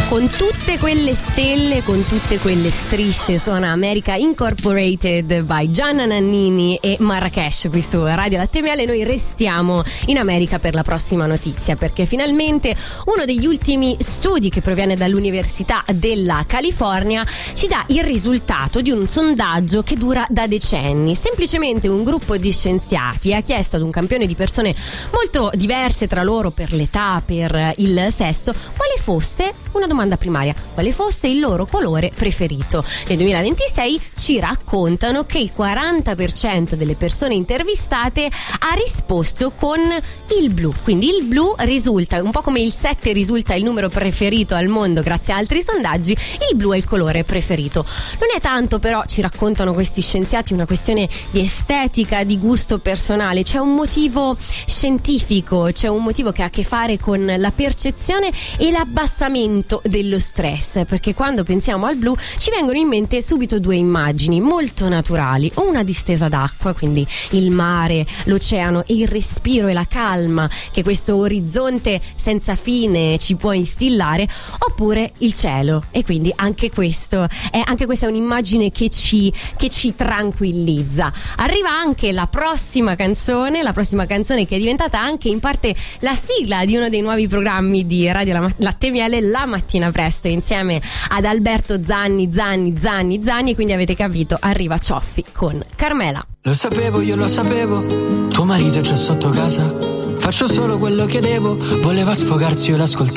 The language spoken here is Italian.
Con tutte quelle stelle, con tutte quelle strisce, suona America Incorporated by Gianna Nannini e Marrakesh qui su Radio Latte Miele. Noi restiamo in America per la prossima notizia, perché finalmente uno degli ultimi studi che proviene dall'Università della California ci dà il risultato di un sondaggio che dura da decenni. Semplicemente un gruppo di scienziati ha chiesto ad un campione di persone molto diverse tra loro per l'età, per il sesso, quale fosse una domanda primaria: quale fosse il loro colore preferito. Nel 2026 ci raccontano che il 40% delle persone intervistate ha risposto con il blu. Quindi il blu risulta, un po' come il 7 risulta il numero preferito al mondo grazie a altri sondaggi, il blu è il colore preferito. Non è tanto, però, ci raccontano questi scienziati, una questione di estetica, di gusto personale. C'è un motivo scientifico, c'è un motivo che ha a che fare con la percezione e l'abbassamento dello stress, perché quando pensiamo al blu ci vengono in mente subito due immagini molto naturali: o una distesa d'acqua, quindi il mare, l'oceano e il respiro e la calma che questo orizzonte senza fine ci può instillare, oppure il cielo, e quindi anche questa è un'immagine che ci tranquillizza. Arriva anche la prossima canzone che è diventata anche in parte la sigla di uno dei nuovi programmi di Radio Latte Miele, La Mattina Presto, insieme ad Alberto Zanni, e quindi avete capito, arriva Cioffi con Carmela. Lo sapevo, io lo sapevo, tuo marito è già sotto casa, faccio solo quello che devo, voleva sfogarsi, io l'ascoltavo.